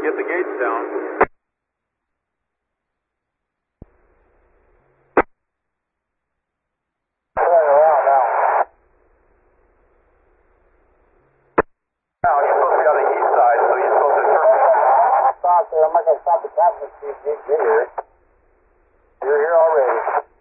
Get the gates down. Now, you're supposed to be on the east side, so you're supposed to turn. I'm not going to stop the captain. You're here already.